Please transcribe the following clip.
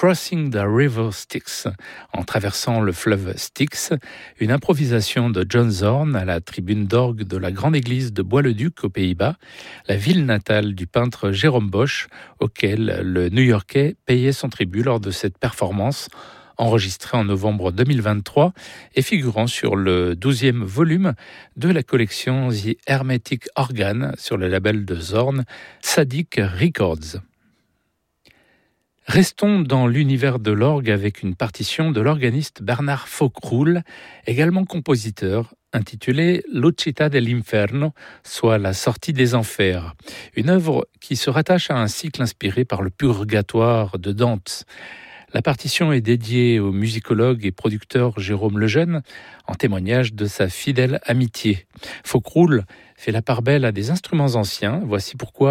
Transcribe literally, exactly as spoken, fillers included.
Crossing the River Styx, en traversant le fleuve Styx, une improvisation de John Zorn à la tribune d'orgue de la grande église de Bois-le-Duc aux Pays-Bas, la ville natale du peintre Jérôme Bosch, auquel le New-Yorkais payait son tribut lors de cette performance, enregistrée en novembre deux mille vingt-trois et figurant sur le douzième volume de la collection The Hermetic Organ sur le label de Zorn, Tzadik Records. Restons dans l'univers de l'orgue avec une partition de l'organiste Bernard Foccroulle, également compositeur, intitulée L'Uscita dell'Inferno, soit La sortie des enfers, une œuvre qui se rattache à un cycle inspiré par le Purgatoire de Dante. La partition est dédiée au musicologue et producteur Jérôme Lejeune, en témoignage de sa fidèle amitié. Foccroulle fait la part belle à des instruments anciens, voici pourquoi